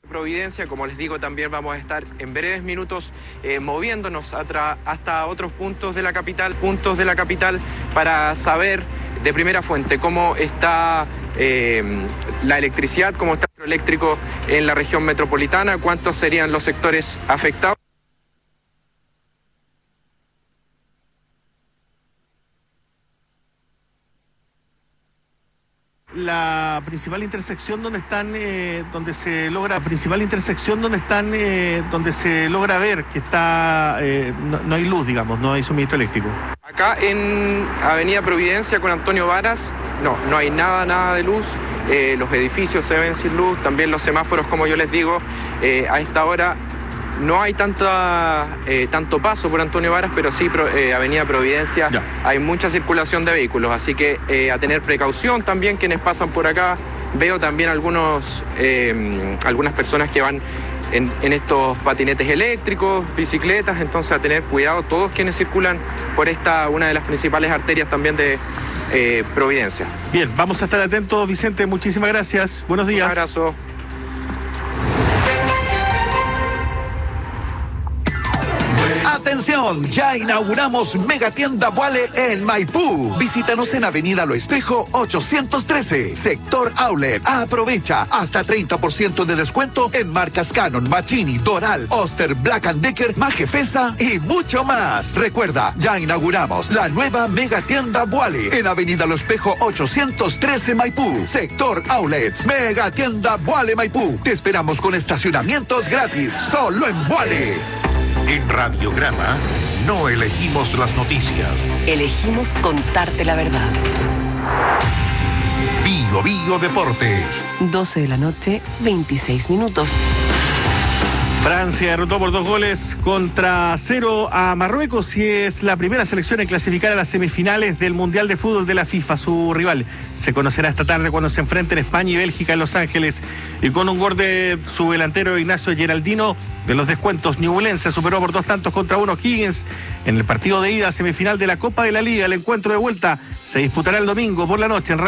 Providencia, como les digo, también vamos a estar en breves minutos moviéndonos hasta otros puntos de la capital, para saber de primera fuente cómo está la electricidad, cómo está el eléctrico en la región metropolitana, cuántos serían los sectores afectados. La principal intersección donde se logra ver que está no hay luz, digamos, no hay suministro eléctrico. Acá en Avenida Providencia con Antonio Varas, no hay nada de luz. Los edificios se ven sin luz, también los semáforos, como yo les digo, a esta hora no hay tanto paso por Antonio Varas, pero sí Avenida Providencia ya. Hay mucha circulación de vehículos, así que a tener precaución también quienes pasan por acá. Veo también algunas personas que van en estos patinetes eléctricos, bicicletas, entonces a tener cuidado todos quienes circulan por una de las principales arterias también de Providencia. Bien, vamos a estar atentos, Vicente, muchísimas gracias, buenos días. Un abrazo. Atención, ya inauguramos Megatienda Vuale en Maipú. Visítanos en Avenida Lo Espejo 813, sector Outlet. Aprovecha hasta 30% de descuento en marcas Canon, Machini, Doral, Oster, Black & Decker, Majefesa y mucho más. Recuerda, ya inauguramos la nueva Megatienda Vuale en Avenida Lo Espejo 813 Maipú, sector Outlets. Megatienda Vuale Maipú. Te esperamos con estacionamientos gratis, solo en Vuale. En Radiograma no elegimos las noticias. Elegimos contarte la verdad. Bio Deportes. 12 de la noche, 26 minutos. Francia derrotó por 2-0 a Marruecos y es la primera selección en clasificar a las semifinales del Mundial de Fútbol de la FIFA. Su rival se conocerá esta tarde cuando se enfrenten España y Bélgica en Los Ángeles. Y con un gol de su delantero Ignacio Geraldino de los descuentos, Ñublense superó por 2-1 contra Higgins en el partido de ida semifinal de la Copa de la Liga. El encuentro de vuelta se disputará el domingo por la noche en